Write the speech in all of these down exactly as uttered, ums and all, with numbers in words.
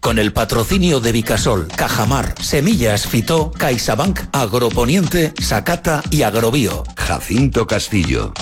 Con el patrocinio de Vicasol, Cajamar, Semillas Fitó, CaixaBank, Agroponiente, Sacata y Agrobio. Jacinto Castillo.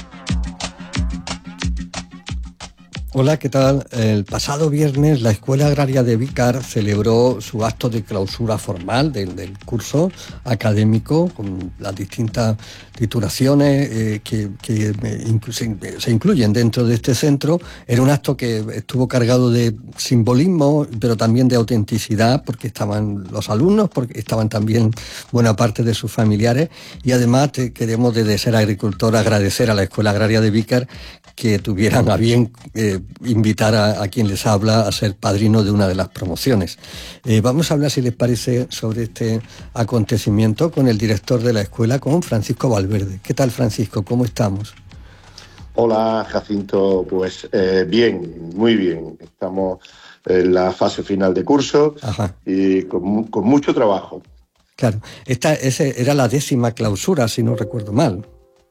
Hola, ¿qué tal? El pasado viernes la Escuela Agraria de Vícar celebró su acto de clausura formal del, del curso académico con las distintas titulaciones eh, que, que inclu- se, se incluyen dentro de este centro. Era un acto que estuvo cargado de simbolismo, pero también de autenticidad, porque estaban los alumnos, porque estaban también buena parte de sus familiares, y además te queremos, desde Ser Agricultor, agradecer a la Escuela Agraria de Vícar que tuvieran a bien eh, invitar a, a quien les habla a ser padrino de una de las promociones. Eh, vamos a hablar, si les parece, sobre este acontecimiento con el director de la escuela, con Francisco Valverde. ¿Qué tal, Francisco? ¿Cómo estamos? Hola, Jacinto. Pues eh, bien, muy bien. Estamos en la fase final de curso. Ajá. Y con, con mucho trabajo. Claro. Esta ese era la décima clausura, si no recuerdo mal.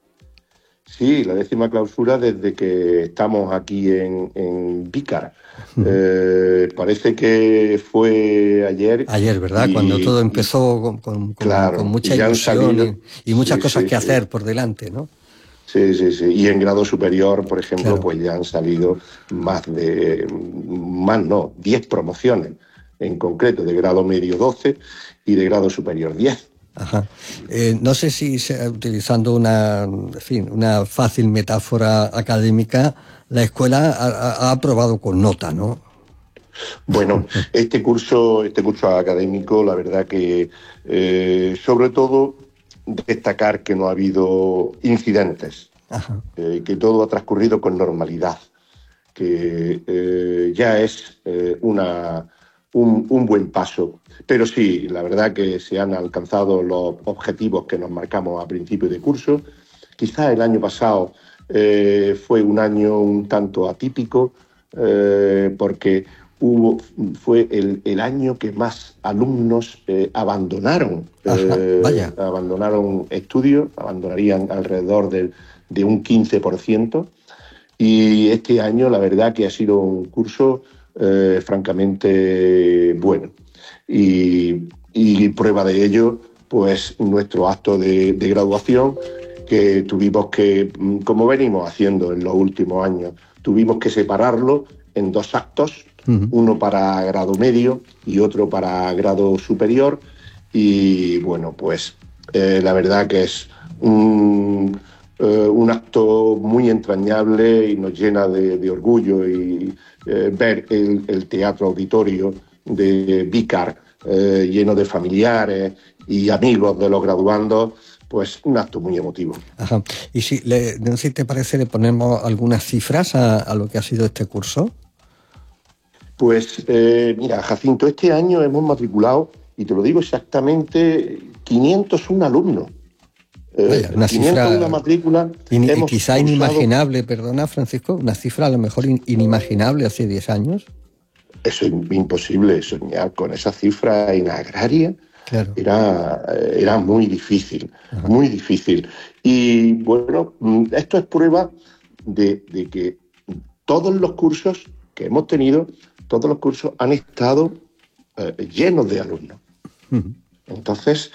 Sí, la décima clausura desde que estamos aquí en, en Vícar. Uh-huh. Eh, parece que fue ayer. Ayer, ¿verdad? Y, Cuando todo empezó con, con, claro, con mucha y ilusión salido, y, y muchas sí, cosas sí, que sí. hacer por delante, ¿no? Sí, sí, sí. Y en grado superior, por ejemplo, Claro. pues ya han salido más de, más no, diez promociones en concreto, de grado medio doce y de grado superior diez. Ajá. Eh, no sé si, utilizando una, en fin, una fácil metáfora académica, la escuela ha, ha aprobado con nota, ¿no? Bueno, este curso, este curso académico, la verdad que, eh, sobre todo, destacar que no ha habido incidentes, eh, que todo ha transcurrido con normalidad, que eh, ya es eh, una, un, un buen paso. Pero sí, la verdad que se han alcanzado los objetivos que nos marcamos a principio de curso. Quizá el año pasado eh, fue un año un tanto atípico, eh, porque hubo, fue el, el año que más alumnos eh, abandonaron, eh, Vaya. abandonaron estudios, abandonarían alrededor de, de un quince por ciento. Y este año la verdad que ha sido un curso eh, francamente bueno. Y, y prueba de ello, pues nuestro acto de, de graduación, que tuvimos que, como venimos haciendo en los últimos años, tuvimos que separarlo en dos actos, uh-huh. uno para grado medio y otro para grado superior. Y bueno, pues eh, la verdad que es un, eh, un acto muy entrañable y nos llena de, de orgullo y eh, ver el, el teatro auditorio de Vícar eh, lleno de familiares y amigos de los graduandos. Pues un acto muy emotivo. Ajá. Y si, le, no sé si te parece, le ponemos algunas cifras a, a lo que ha sido este curso. Pues eh, mira, Jacinto, este año hemos matriculado, y te lo digo exactamente, quinientos uno alumnos. Eh, Vaya, una quinientos una cifra matrículas. in, hemos quizá cursado... inimaginable, perdona, Francisco, una cifra a lo mejor in, inimaginable hace diez años. Eso es imposible, soñar con esa cifra en agraria. Claro. Era, era muy difícil, Ajá. muy difícil. Y bueno, esto es prueba de, de que todos los cursos que hemos tenido, todos los cursos han estado eh, llenos de alumnos. Uh-huh. Entonces,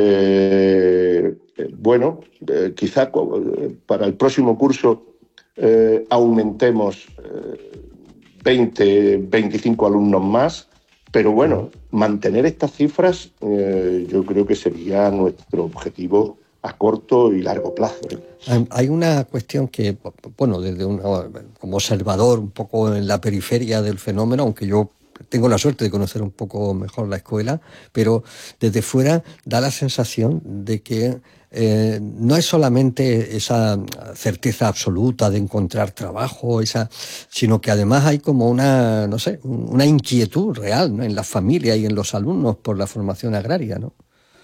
eh, bueno, eh, quizá para el próximo curso eh, aumentemos eh, veinte, veinticinco alumnos más. Pero bueno, mantener estas cifras eh, yo creo que sería nuestro objetivo a corto y largo plazo. Hay una cuestión que, bueno, desde un, como observador un poco en la periferia del fenómeno, aunque yo tengo la suerte de conocer un poco mejor la escuela, pero desde fuera da la sensación de que eh, no es solamente esa certeza absoluta de encontrar trabajo, esa, sino que además hay como una, no sé, una inquietud real, ¿no?, en las familias y en los alumnos por la formación agraria, ¿no?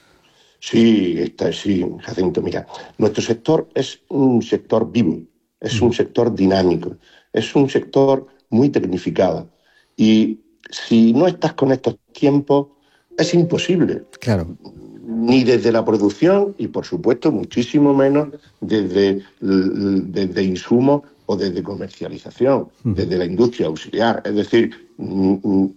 Sí, está, sí, Jacinto, mira, nuestro sector es un sector vivo, es un sector dinámico, es un sector muy tecnificado. Y si no estás con estos tiempos, es imposible. Claro. Ni desde la producción y, por supuesto, muchísimo menos desde, desde insumos o desde comercialización, uh-huh. desde la industria auxiliar. Es decir,